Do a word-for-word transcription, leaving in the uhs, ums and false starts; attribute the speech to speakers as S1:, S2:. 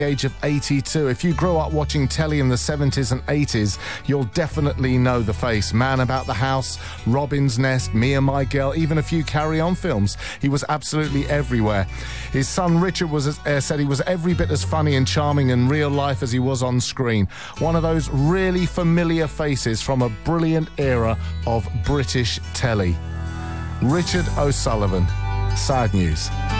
S1: age of eighty-two. If you grew up watching telly in the seventies and eighties, you'll definitely know the face. Man About the House, Robin's Nest, Me and My Girl, even a few Carry On films. He was absolutely everywhere. His son Richard was uh, said he was every bit as funny and charming in real life as he was on screen. One of those really familiar faces from a brilliant era of British telly. Richard O'Sullivan. Sad news.